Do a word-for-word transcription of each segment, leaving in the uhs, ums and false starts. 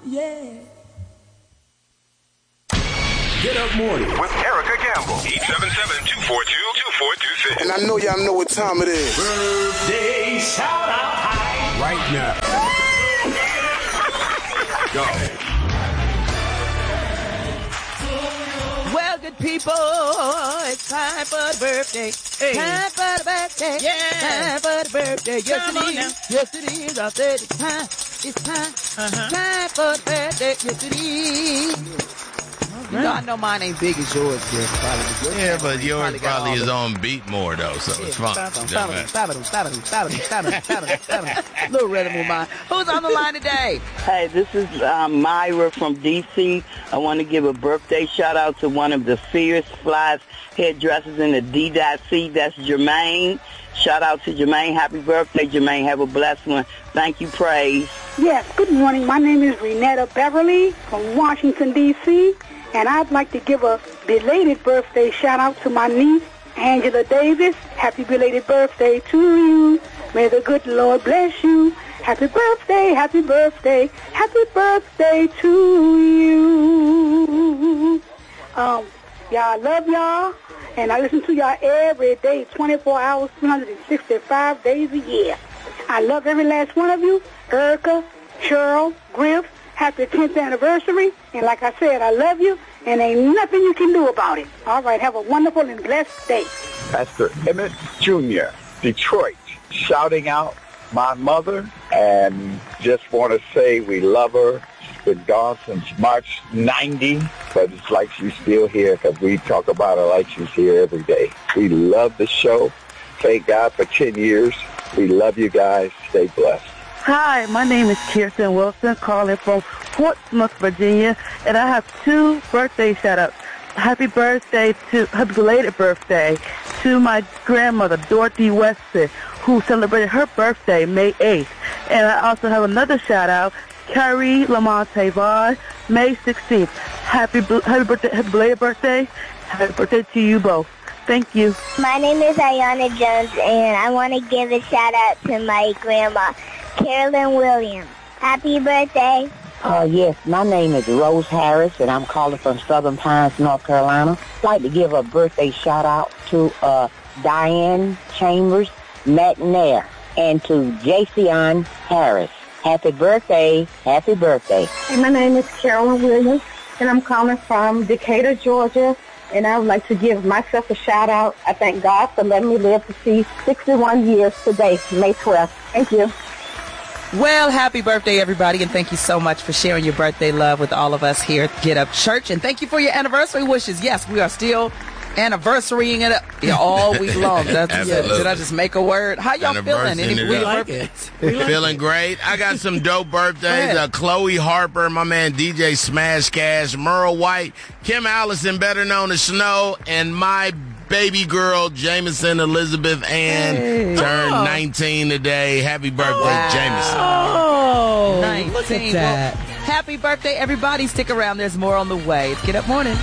Yeah. Get Up Morning with Erica Campbell. eight seven seven, two four two, two four two six. And I know y'all know what time it is. Birthday shout out time right now. Go. Well, good people, it's time for the birthday. Hey. Time for the birthday. Yeah. Time for the birthday. Yes, Come it on is. now. Yes, it is. I said it's time. It's time. Uh-huh. Time for the birthday. Yes, it is. You know, I know mine ain't big as yours, Jeff. Probably. Yeah, but yours probably got probably all is the- on beat more though, so it's fun. Little rhythm with mine. Who's on the line today? Hey, this is uh, Myra from D C. I want to give a birthday shout out to one of the Fierce Flies hairdressers in the D C. That's Jermaine. Shout out to Jermaine. Happy birthday, Jermaine. Have a blessed one. Thank you, praise. Yes, good morning. My name is Renetta Beverly from Washington, D C, and I'd like to give a belated birthday shout-out to my niece, Angela Davis. Happy belated birthday to you. May the good Lord bless you. Happy birthday, happy birthday, happy birthday to you. Um, y'all, I love y'all, and I listen to y'all every day, twenty-four hours, three hundred sixty-five days a year. I love every last one of you. Erica, Cheryl, Griff, happy tenth anniversary. And like I said, I love you, and ain't nothing you can do about it. All right, have a wonderful and blessed day. Pastor Emmett Junior, Detroit, shouting out my mother, and just want to say we love her. She's been gone since March ninety, but it's like she's still here because we talk about her like she's here every day. We love the show. Thank God for ten years. We love you guys. Stay blessed. Hi, my name is Kirsten Wilson, calling from Portsmouth, Virginia, and I have two birthday shout-outs. Happy birthday to, happy belated birthday to my grandmother, Dorothy Weston, who celebrated her birthday May eighth. And I also have another shout-out, Carrie Lamonte Vaughn, May sixteenth. Happy, happy birthday, happy belated birthday. Happy birthday to you both. Thank you. My name is Ayana Jones, and I want to give a shout-out to my grandma, Carolyn Williams. Happy birthday. Uh, yes, my name is Rose Harris, and I'm calling from Southern Pines, North Carolina. I'd like to give a birthday shout-out to uh, Diane Chambers McNair and to Jason Harris. Happy birthday. Happy birthday. Hey, my name is Carolyn Williams, and I'm calling from Decatur, Georgia. And I would like to give myself a shout-out. I thank God for letting me live to see sixty-one years today, May twelfth. Thank you. Well, happy birthday, everybody, and thank you so much for sharing your birthday love with all of us here at Get Up Church. And thank you for your anniversary wishes. Yes, we are still anniversarying it up yeah, all week long. That's, yeah, did I just make a word? How y'all feeling? Any, we like it. We like Feeling it. Great. I got some dope birthdays. Uh, Chloe Harper, my man D J Smash Cash, Merle White, Kim Allison, better known as Snow, and my baby girl, Jameson Elizabeth Ann, hey. turned oh. nineteen today. Happy birthday, oh, wow. Jameson. Oh, nineteen. Look at that. Well, happy birthday, everybody. Stick around. There's more on the way. It's Get Up Morning.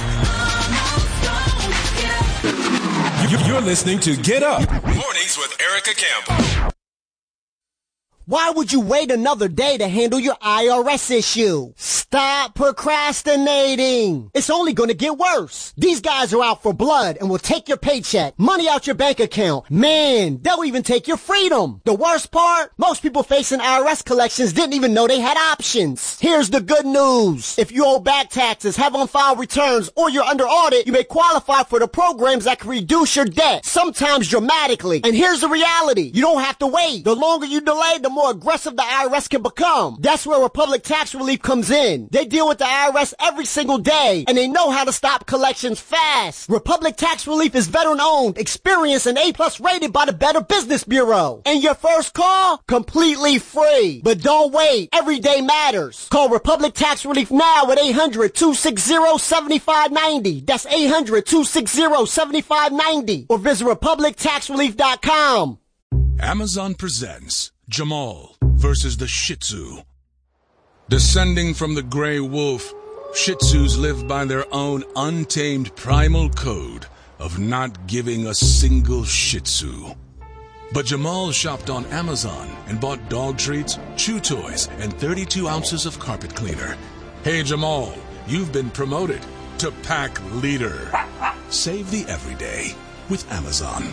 You're listening to Get Up Mornings with Erica Campbell. Why would you wait another day to handle your I R S issue? Stop procrastinating. It's only going to get worse. These guys are out for blood and will take your paycheck, money out your bank account. Man, they'll even take your freedom. The worst part? Most people facing I R S collections didn't even know they had options. Here's the good news. If you owe back taxes, have on-file returns, or you're under audit, you may qualify for the programs that can reduce your debt, sometimes dramatically. And here's the reality. You don't have to wait. The longer you delay, the more aggressive the I R S can become. That's where Republic Tax Relief comes in. They deal with the I R S every single day, and they know how to stop collections fast. Republic Tax Relief is veteran-owned, experienced, and A-plus rated by the Better Business Bureau. And your first call? Completely free. But don't wait. Every day matters. Call Republic Tax Relief now at eight hundred, two six zero, seven five nine zero. That's eight hundred, two six zero, seven five nine zero. Or visit republic tax relief dot com. Amazon presents Jamal versus the Shih Tzu. Descending from the gray wolf, Shih Tzus live by their own untamed primal code of not giving a single Shih Tzu. But Jamal shopped on Amazon and bought dog treats, chew toys, and thirty-two ounces of carpet cleaner. Hey, Jamal, you've been promoted to pack leader. Save the everyday with Amazon.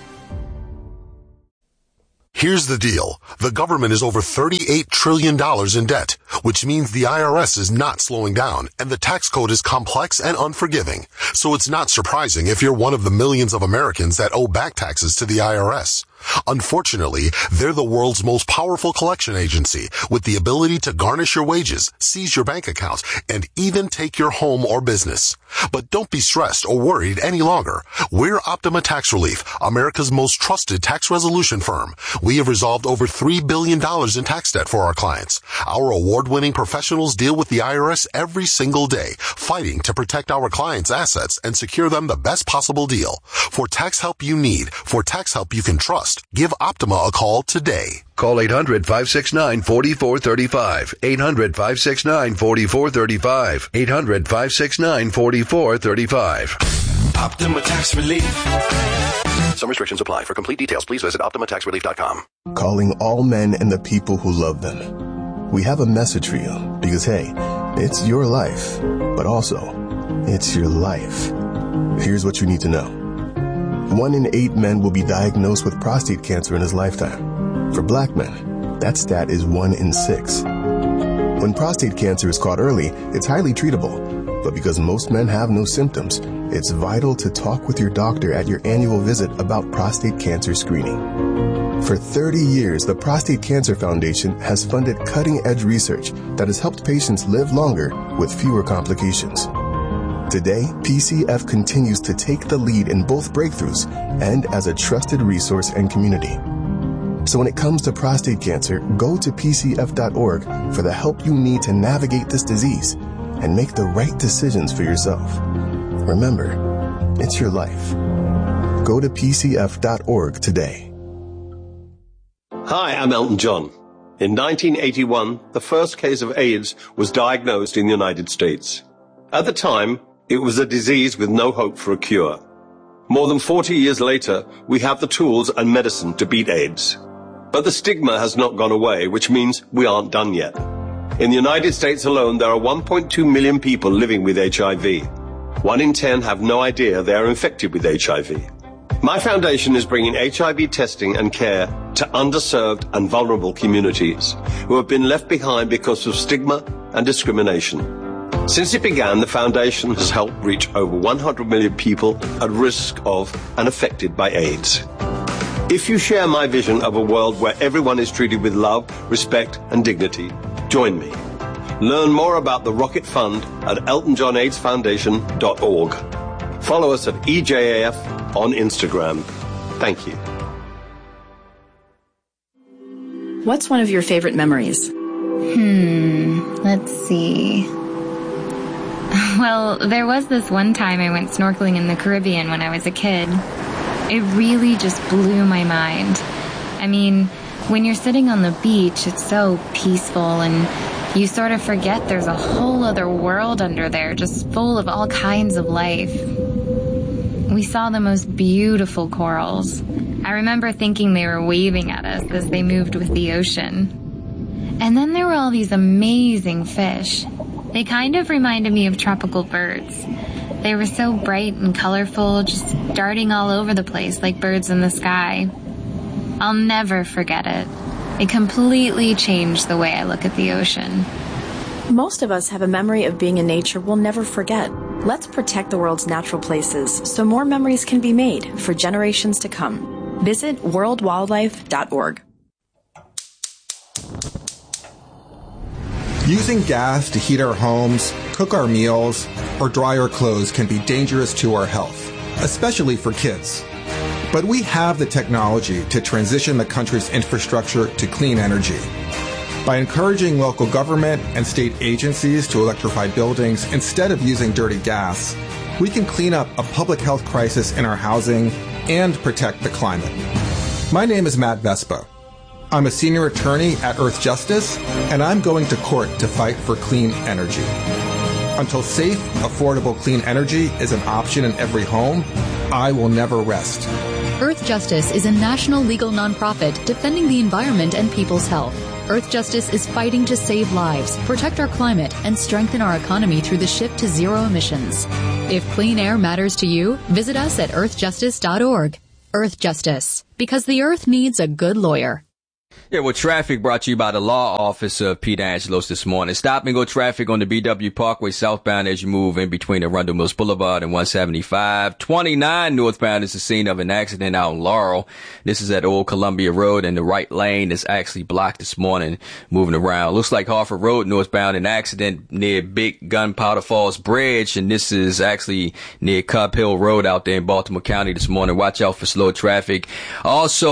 Here's the deal. The government is over thirty-eight trillion dollars in debt, which means the I R S is not slowing down, and the tax code is complex and unforgiving. So it's not surprising if you're one of the millions of Americans that owe back taxes to the I R S. Unfortunately, they're the world's most powerful collection agency with the ability to garnish your wages, seize your bank accounts, and even take your home or business. But don't be stressed or worried any longer. We're Optima Tax Relief, America's most trusted tax resolution firm. We have resolved over three billion dollars in tax debt for our clients. Our award-winning professionals deal with the I R S every single day, fighting to protect our clients' assets and secure them the best possible deal. For tax help you need, for tax help you can trust, give Optima a call today. Call eight hundred, five six nine, four four three five. eight hundred, five six nine, four four three five. eight hundred, five six nine, four four three five. Optima Tax Relief. Some restrictions apply. For complete details, please visit optima tax relief dot com. Calling all men and the people who love them. We have a message for you because, hey, it's your life, but also, it's your life. Here's what you need to know. One in eight men will be diagnosed with prostate cancer in his lifetime. For black men, that stat is one in six. When prostate cancer is caught early, it's highly treatable. But because most men have no symptoms, it's vital to talk with your doctor at your annual visit about prostate cancer screening. For thirty years, the Prostate Cancer Foundation has funded cutting-edge research that has helped patients live longer with fewer complications. Today, P C F continues to take the lead in both breakthroughs and as a trusted resource and community. So when it comes to prostate cancer, go to P C F dot org for the help you need to navigate this disease and make the right decisions for yourself. Remember, it's your life. Go to P C F dot org today. Hi, I'm Elton John. In nineteen eighty-one, the first case of AIDS was diagnosed in the United States. At the time, it was a disease with no hope for a cure. More than forty years later, we have the tools and medicine to beat AIDS. But the stigma has not gone away, which means we aren't done yet. In the United States alone, there are one point two million people living with H I V. One in ten have no idea they are infected with H I V. My foundation is bringing H I V testing and care to underserved and vulnerable communities who have been left behind because of stigma and discrimination. Since it began, the foundation has helped reach over one hundred million people at risk of and affected by AIDS. If you share my vision of a world where everyone is treated with love, respect, and dignity, join me. Learn more about the Rocket Fund at elton john aids foundation dot org. Follow us at E J A F on Instagram. Thank you. What's one of your favorite memories? Hmm, let's see. Well, there was this one time I went snorkeling in the Caribbean when I was a kid. It really just blew my mind. I mean, when you're sitting on the beach, it's so peaceful and you sort of forget there's a whole other world under there just full of all kinds of life. We saw the most beautiful corals. I remember thinking they were waving at us as they moved with the ocean. And then there were all these amazing fish. They kind of reminded me of tropical birds. They were so bright and colorful, just darting all over the place like birds in the sky. I'll never forget it. It completely changed the way I look at the ocean. Most of us have a memory of being in nature we'll never forget. Let's protect the world's natural places so more memories can be made for generations to come. Visit world wildlife dot org. Using gas to heat our homes, cook our meals, or dry our clothes can be dangerous to our health, especially for kids. But we have the technology to transition the country's infrastructure to clean energy. By encouraging local government and state agencies to electrify buildings instead of using dirty gas, we can clean up a public health crisis in our housing and protect the climate. My name is Matt Vespa. I'm a senior attorney at Earth Justice, and I'm going to court to fight for clean energy. Until safe, affordable clean energy is an option in every home, I will never rest. Earth Justice is a national legal nonprofit defending the environment and people's health. Earth Justice is fighting to save lives, protect our climate, and strengthen our economy through the shift to zero emissions. If clean air matters to you, visit us at earth justice dot org. Earth Justice, because the earth needs a good lawyer. Yeah, well, traffic brought to you by the law office of Pete Angelos this morning. Stop and go traffic on the B W Parkway southbound as you move in between Arundel Mills Boulevard and one seventy-five. twenty-nine northbound is the scene of an accident out in Laurel. This is at Old Columbia Road, and the right lane is actually blocked this morning, moving around. Looks like Harford Road northbound, an accident near Big Gunpowder Falls Bridge, and this is actually near Cobb Hill Road out there in Baltimore County this morning. Watch out for slow traffic. Also,